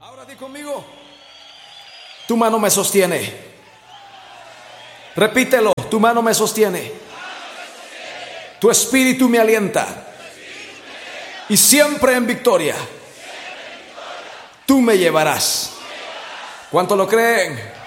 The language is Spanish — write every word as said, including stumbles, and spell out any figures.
Ahora di conmigo. Tu mano me sostiene. Repítelo, tu mano me sostiene. Tu espíritu me alienta. Y siempre en victoria, tú me llevarás. ¿Cuánto lo creen?